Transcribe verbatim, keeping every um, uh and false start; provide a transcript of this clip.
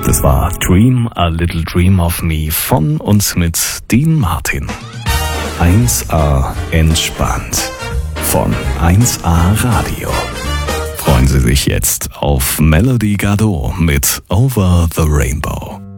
Das war Dream a Little Dream of Me von und mit Dean Martin. eins a entspannt von eins a Radio. Freuen Sie sich jetzt auf Melody Gardot mit Over the Rainbow.